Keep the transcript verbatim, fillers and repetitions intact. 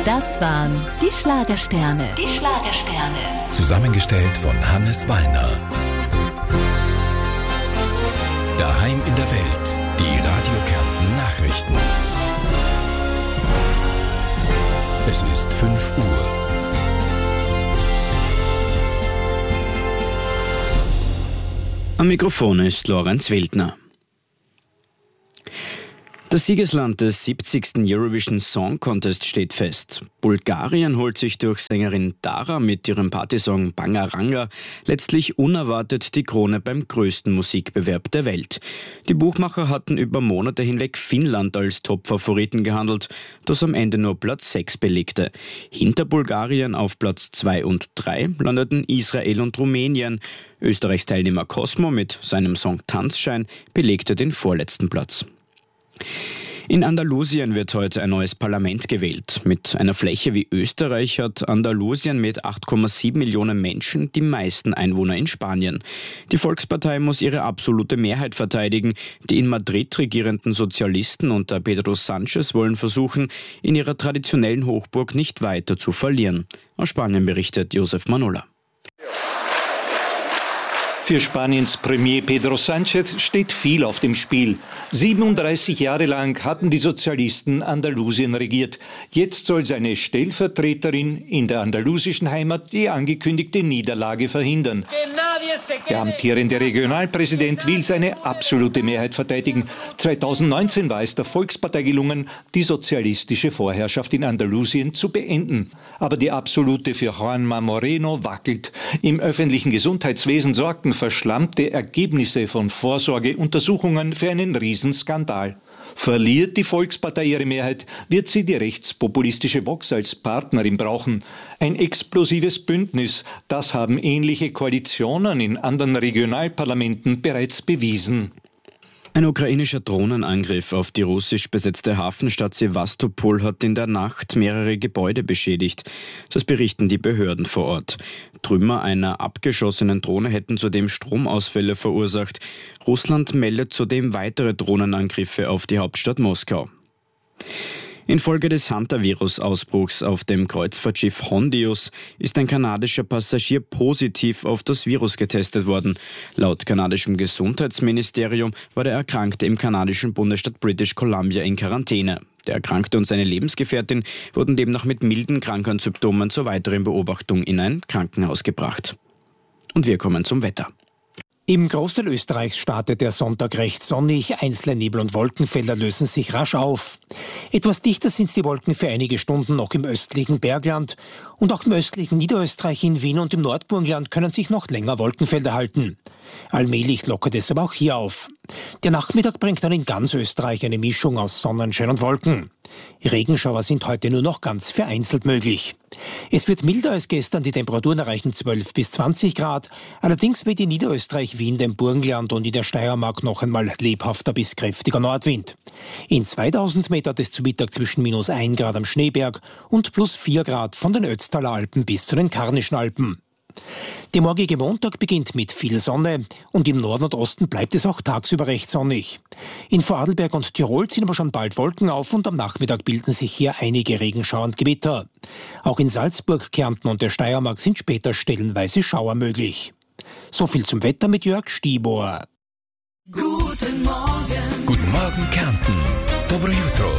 Das waren die Schlagersterne. Die Schlagersterne. Zusammengestellt von Hannes Wallner. Daheim in der Welt. Die Radio Kärnten Nachrichten. Es ist fünf Uhr. Am Mikrofon ist Lorenz Wildner. Das Siegesland des siebzigsten Eurovision Song Contest steht fest. Bulgarien holt sich durch Sängerin Dara mit ihrem Partysong Bangaranga letztlich unerwartet die Krone beim größten Musikbewerb der Welt. Die Buchmacher hatten über Monate hinweg Finnland als Top-Favoriten gehandelt, das am Ende nur Platz sechs belegte. Hinter Bulgarien auf Platz zwei und drei landeten Israel und Rumänien. Österreichs Teilnehmer Cosmo mit seinem Song Tanzschein belegte den vorletzten Platz. In Andalusien wird heute ein neues Parlament gewählt. Mit einer Fläche wie Österreich hat Andalusien mit acht Komma sieben Millionen Menschen die meisten Einwohner in Spanien. Die Volkspartei muss ihre absolute Mehrheit verteidigen. Die in Madrid regierenden Sozialisten unter Pedro Sánchez wollen versuchen, in ihrer traditionellen Hochburg nicht weiter zu verlieren. Aus Spanien berichtet Josef Manola. Für Spaniens Premier Pedro Sánchez steht viel auf dem Spiel. siebenunddreißig Jahre lang hatten die Sozialisten Andalusien regiert. Jetzt soll seine Stellvertreterin in der andalusischen Heimat die angekündigte Niederlage verhindern. Der amtierende Regionalpräsident will seine absolute Mehrheit verteidigen. zweitausendneunzehn war es der Volkspartei gelungen, die sozialistische Vorherrschaft in Andalusien zu beenden. Aber die absolute für Juanma Moreno wackelt. Im öffentlichen Gesundheitswesen sorgten verschlammte Ergebnisse von Vorsorgeuntersuchungen für einen Riesenskandal. Verliert die Volkspartei ihre Mehrheit, wird sie die rechtspopulistische Vox als Partnerin brauchen. Ein explosives Bündnis, das haben ähnliche Koalitionen in anderen Regionalparlamenten bereits bewiesen. Ein ukrainischer Drohnenangriff auf die russisch besetzte Hafenstadt Sewastopol hat in der Nacht mehrere Gebäude beschädigt. Das berichten die Behörden vor Ort. Trümmer einer abgeschossenen Drohne hätten zudem Stromausfälle verursacht. Russland meldet zudem weitere Drohnenangriffe auf die Hauptstadt Moskau. Infolge des Hantavirus-Ausbruchs auf dem Kreuzfahrtschiff Hondius ist ein kanadischer Passagier positiv auf das Virus getestet worden. Laut kanadischem Gesundheitsministerium war der Erkrankte im kanadischen Bundesstaat British Columbia in Quarantäne. Der Erkrankte und seine Lebensgefährtin wurden demnach mit milden Krankheitssymptomen zur weiteren Beobachtung in ein Krankenhaus gebracht. Und wir kommen zum Wetter. Im Großteil Österreichs startet der Sonntag recht sonnig, einzelne Nebel- und Wolkenfelder lösen sich rasch auf. Etwas dichter sind die Wolken für einige Stunden noch im östlichen Bergland und auch im östlichen Niederösterreich, in Wien und im Nordburgenland können sich noch länger Wolkenfelder halten. Allmählich lockert es aber auch hier auf. Der Nachmittag bringt dann in ganz Österreich eine Mischung aus Sonnenschein und Wolken. Regenschauer sind heute nur noch ganz vereinzelt möglich. Es wird milder als gestern, die Temperaturen erreichen zwölf bis zwanzig Grad. Allerdings weht in Niederösterreich, Wien, dem Burgenland und in der Steiermark noch einmal lebhafter bis kräftiger Nordwind. In zweitausend Meter hat es zu Mittag zwischen minus ein Grad am Schneeberg und plus vier Grad von den Ötztaler Alpen bis zu den Karnischen Alpen. Der morgige Montag beginnt mit viel Sonne und im Norden und Osten bleibt es auch tagsüber recht sonnig. In Vorarlberg und Tirol ziehen aber schon bald Wolken auf und am Nachmittag bilden sich hier einige Regenschauer und Gewitter. Auch in Salzburg, Kärnten und der Steiermark sind später stellenweise Schauer möglich. So viel zum Wetter mit Jörg Stibor. Guten Morgen. Guten Morgen, Kärnten. Dobro jutro.